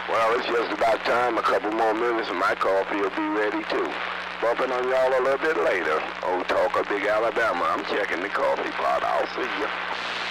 Well, it's just about time. A couple more minutes and my coffee will be ready too. Bumping on y'all a little bit later on Talk of Big Alabama. I'm checking the coffee pot. I'll see you.